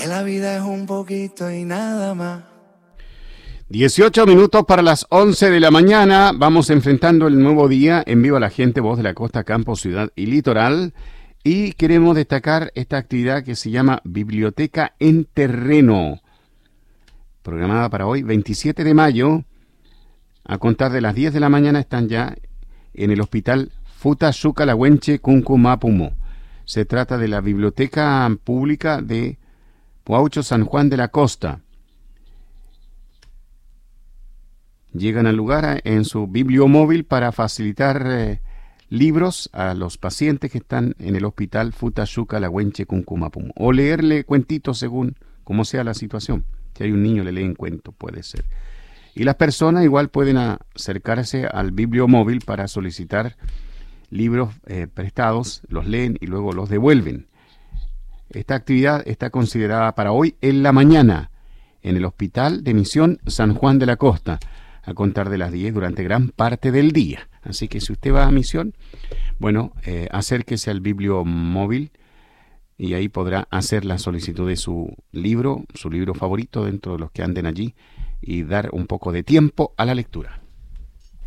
que la vida es un poquito y nada más. 18 minutos para las 11 de la mañana. Vamos enfrentando el nuevo día en Viva la Gente, Voz de la Costa, Campo, Ciudad y Litoral. Y queremos destacar esta actividad que se llama Biblioteca en Terreno, programada para hoy, 27 de mayo. A contar de las 10 de la mañana están ya en el Hospital Futa Xucalahuenche Cuncumapumo. Se trata de la Biblioteca Pública de Huaucho San Juan de la Costa. Llegan al lugar en su bibliomóvil para facilitar libros a los pacientes que están en el Hospital Futa Xucalahuenche Cuncumapumo. O leerle cuentitos según como sea la situación. Si hay un niño, le leen cuentos, puede ser. Y las personas igual pueden acercarse al bibliomóvil para solicitar libros prestados, los leen y luego los devuelven. Esta actividad está considerada para hoy en la mañana en el Hospital de Misión San Juan de la Costa, a contar de las 10 durante gran parte del día. Así que si usted va a Misión, bueno, acérquese al bibliomóvil y ahí podrá hacer la solicitud de su libro favorito dentro de los que anden allí y dar un poco de tiempo a la lectura.